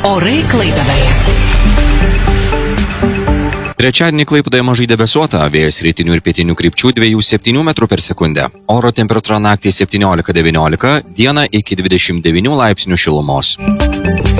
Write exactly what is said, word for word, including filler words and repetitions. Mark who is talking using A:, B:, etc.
A: Orai Klaipėdoje.
B: Trečiadienį Klaipėdoje mažai debesuota, vėjas rytinių ir pietinių krypčių dviejų septynių metrų per sekundę. Oro temperatūra naktį septyniolika devyniolika, dieną iki dvidešimt devynių laipsnių šilumos.